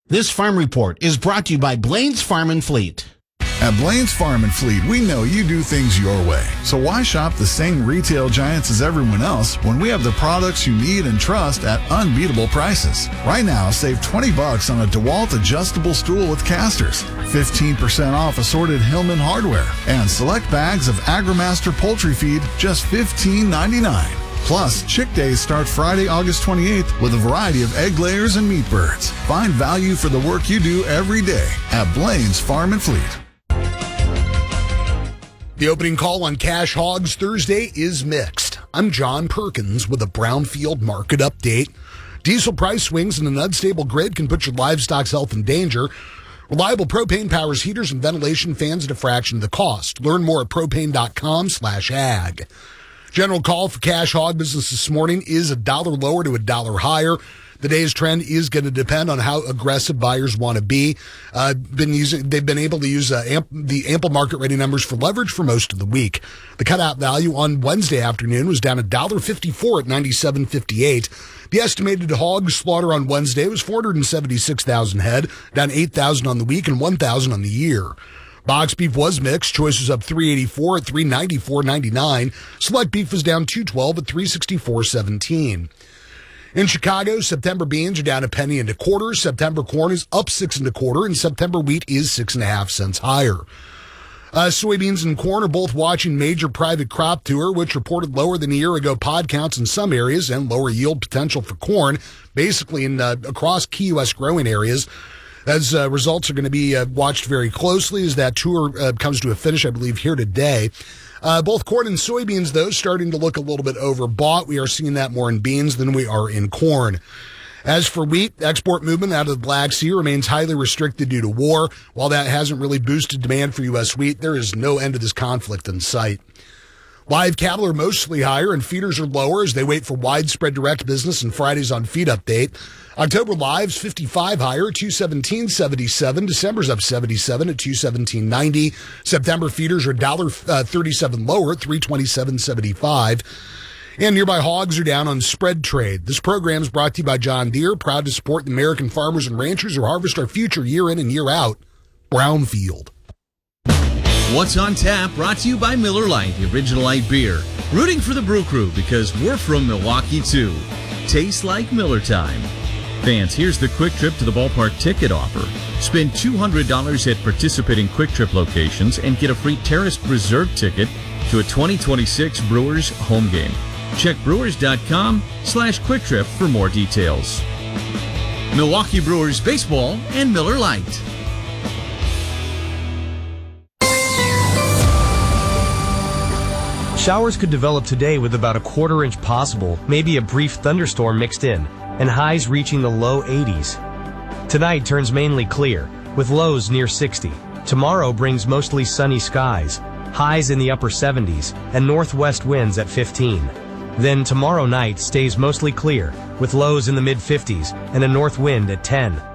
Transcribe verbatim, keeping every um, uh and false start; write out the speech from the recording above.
This farm report is brought to you by Blaine's Farm and Fleet. At Blaine's Farm and Fleet, we know you do things your way. So why shop the same retail giants as everyone else when we have the products you need and trust at unbeatable prices? Right now, save twenty bucks on a DeWalt adjustable stool with casters, fifteen percent off assorted Hillman hardware, and select bags of AgriMaster poultry feed, just fifteen ninety-nine. Plus, Chick Days start Friday, August twenty-eighth with a variety of egg layers and meat birds. Find value for the work you do every day at Blaine's Farm and Fleet. The opening call on Cash Hogs Thursday is mixed. I'm John Perkins with a Brownfield market update. Diesel price swings in an unstable grid can put your livestock's health in danger. Reliable propane powers heaters and ventilation fans at a fraction of the cost. Learn more at propane.com slash ag. General call for cash hog business this morning is a dollar lower to a dollar higher. The day's trend is going to depend on how aggressive buyers want to be. Uh, been using, they've been able to use uh, amp, the ample market ready numbers for leverage for most of the week. The cutout value on Wednesday afternoon was down one dollar fifty-four at ninety-seven fifty-eight. The estimated hog slaughter on Wednesday was four hundred seventy-six thousand head, down eight thousand on the week and one thousand on the year. Box beef was mixed. Choice was up three eighty-four at three ninety-four ninety-nine. Select beef was down two twelve at three sixty-four seventeen. In Chicago, September beans are down a penny and a quarter. September corn is up six and a quarter, and September wheat is six and a half cents higher. Uh, soybeans and corn are both watching major private crop tour, which reported lower than a year ago pod counts in some areas and lower yield potential for corn, basically in uh, across key U S growing areas. As uh, results are going to be uh, watched very closely as that tour uh, comes to a finish, I believe, here today. Uh, both corn and soybeans, though, starting to look a little bit overbought. We are seeing that more in beans than we are in corn. As for wheat, export movement out of the Black Sea remains highly restricted due to war. While that hasn't really boosted demand for U S wheat, there is no end to this conflict in sight. Live cattle are mostly higher and feeders are lower as they wait for widespread direct business and Friday's on feed update. October lives fifty-five higher, two seventeen seventy-seven. December's up seventy-seven at two seventeen ninety. September feeders are one dollar thirty-seven lower at three twenty-seven seventy-five. And nearby hogs are down on spread trade. This program is brought to you by John Deere, proud to support the American farmers and ranchers who harvest our future year in and year out. Brownfield. What's on Tap, brought to you by Miller Lite, the original light beer. Rooting for the Brew Crew because we're from Milwaukee too. Tastes like Miller time. Fans, here's the Quick Trip to the Ballpark ticket offer. Spend two hundred dollars at participating Quick Trip locations and get a free Terrace Reserve ticket to a twenty twenty-six Brewers home game. Check brewers.com slash Quick Trip for more details. Milwaukee Brewers baseball and Miller Lite. Showers could develop today with about a quarter inch possible, maybe a brief thunderstorm mixed in, and highs reaching the low eighties. Tonight turns mainly clear, with lows near sixty. Tomorrow brings mostly sunny skies, highs in the upper seventies, and northwest winds at fifteen. Then tomorrow night stays mostly clear, with lows in the mid fifties and a north wind at ten.